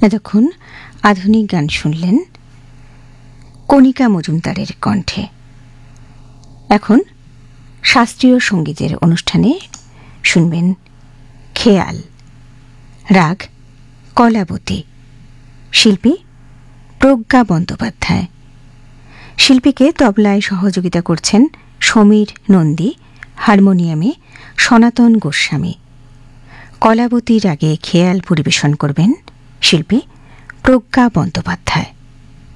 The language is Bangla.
এতক্ষণ আধুনিক গান শুনলেন কণিকা মজুমদারের কণ্ঠে। এখন শাস্ত্রীয় সঙ্গীতের অনুষ্ঠানে শুনবেন খেয়াল, রাগ কলাবতী, শিল্পী প্রজ্ঞা বন্দ্যোপাধ্যায়। শিল্পীকে তবলায় সহযোগিতা করছেন সমীর নন্দী, হারমোনিয়ামে সনাতন গোস্বামী। কলাবতী রাগে খেয়াল পরিবেশন করবেন শিল্পী প্রজ্ঞা বন্দ্যোপাধ্যায়।